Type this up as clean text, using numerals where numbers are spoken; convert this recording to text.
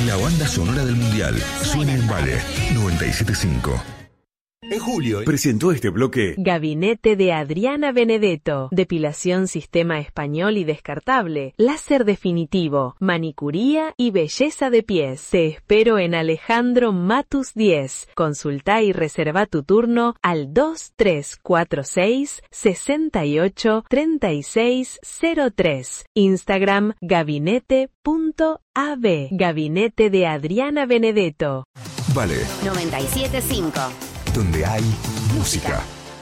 La banda sonora del Mundial suena en Vale 97.5. En julio presentó este bloque Gabinete de Adriana Benedetto. Depilación sistema español y descartable. Láser definitivo. Manicuría y belleza de pies. Te espero en Alejandro Matus 10. Consulta y reserva tu turno al 2346 68 3603. Instagram gabinete.ab. Gabinete de Adriana Benedetto. Vale 97.5. donde hay música.